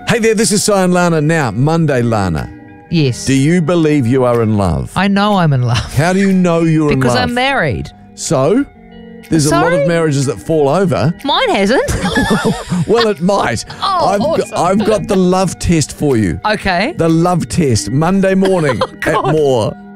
Hey there, this is Si and Lana. Now, Monday, Lana. Yes. Do you believe you are in love? I know I'm in love. How do you know you're in love? Because I'm married. So? There's a lot Sorry? of marriages that fall over. Mine hasn't. Well, it might. Awesome. I've got the love test for you. Okay. The love test, Monday morning at Moore.